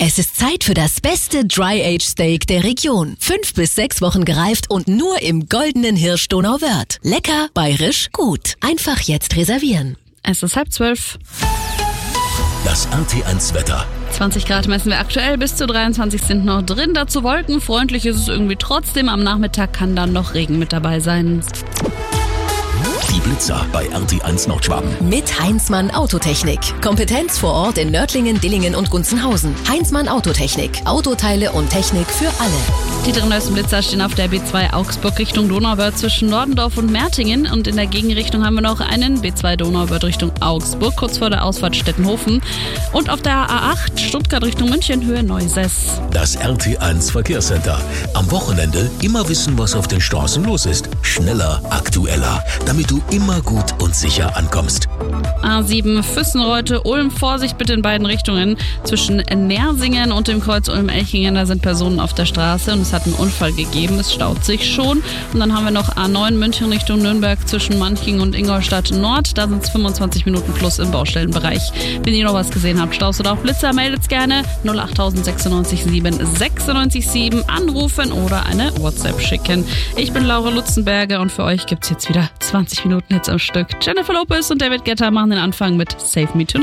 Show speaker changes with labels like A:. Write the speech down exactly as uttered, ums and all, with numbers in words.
A: Es ist Zeit für das beste Dry-Age-Steak der Region. Fünf bis sechs Wochen gereift und nur im goldenen Hirsch Donauwörth. Lecker, bayerisch, gut. Einfach jetzt reservieren.
B: Es ist halb zwölf.
C: Das R T eins Wetter.
B: zwanzig Grad messen wir aktuell, bis zu dreiundzwanzig sind noch drin. Dazu wolkenfreundlich ist es irgendwie trotzdem. Am Nachmittag kann dann noch Regen mit dabei sein.
C: Die Blitzer bei R T eins Nordschwaben.
A: Mit Heinzmann Autotechnik. Kompetenz vor Ort in Nördlingen, Dillingen und Gunzenhausen. Heinzmann Autotechnik. Autoteile und Technik für alle.
B: Die drei neuesten Blitzer stehen auf der B zwei Augsburg Richtung Donauwörth zwischen Nordendorf und Mertingen. Und in der Gegenrichtung haben wir noch einen B zwei Donauwörth Richtung Augsburg, kurz vor der Ausfahrt Stettenhofen. Und auf der A acht Stuttgart Richtung München, Höhe Neuses.
C: Das R T eins Verkehrscenter. Am Wochenende immer wissen, was auf den Straßen los ist. Schneller, aktueller, damit du immer gut und sicher ankommst.
B: A sieben Füssenreute, Ulm, Vorsicht bitte in beiden Richtungen. Zwischen Nersingen und dem Kreuz Ulm-Elchingen, da sind Personen auf der Straße und es hat einen Unfall gegeben, es staut sich schon. Und dann haben wir noch A neun München Richtung Nürnberg zwischen Manching und Ingolstadt Nord, da sind es fünfundzwanzig Minuten plus im Baustellenbereich. Wenn ihr noch was gesehen habt, Staus oder auch Blitzer, meldet's gerne null acht sechsundneunzig sieben sechsundneunzig sieben anrufen oder eine WhatsApp schicken. Ich bin Laura Lutzenberger und für euch gibt's jetzt wieder zwanzig Minuten jetzt am Stück. Jennifer Lopez und David Guetta machen den Anfang mit Save Me Tonight.